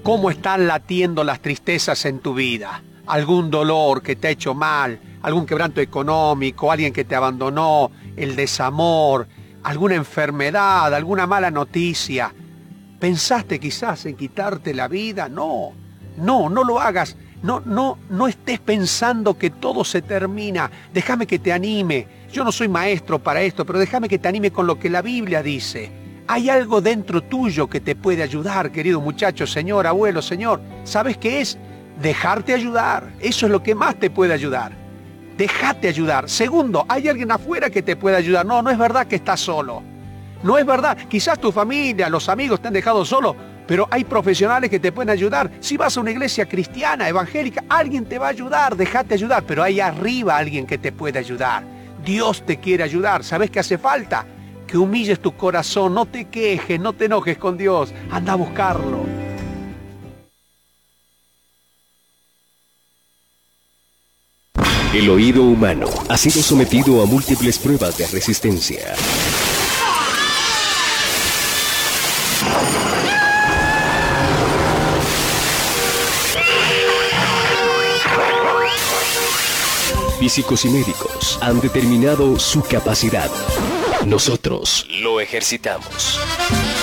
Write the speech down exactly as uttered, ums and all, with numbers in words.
¿Cómo están latiendo las tristezas en tu vida? Algún dolor que te ha hecho mal, algún quebranto económico, alguien que te abandonó, el desamor, alguna enfermedad, alguna mala noticia. ¿Pensaste quizás en quitarte la vida? No, no, no lo hagas. No, no, no estés pensando que todo se termina. Déjame que te anime. Yo no soy maestro para esto, pero déjame que te anime con lo que la Biblia dice. Hay algo dentro tuyo que te puede ayudar, querido muchacho, señor, abuelo, señor. ¿Sabes qué es? Dejarte ayudar. Eso es lo que más te puede ayudar. Déjate ayudar. Segundo, hay alguien afuera que te puede ayudar. No, no es verdad que estás solo. No es verdad. Quizás tu familia, los amigos te han dejado solo, pero hay profesionales que te pueden ayudar. Si vas a una iglesia cristiana, evangélica, alguien te va a ayudar. Déjate ayudar. Pero hay arriba alguien que te puede ayudar. Dios te quiere ayudar. ¿Sabes qué hace falta? Que humilles tu corazón, no te quejes, no te enojes con Dios. Anda a buscarlo. El oído humano ha sido sometido a múltiples pruebas de resistencia. Físicos y médicos han determinado su capacidad. Nosotros lo ejercitamos.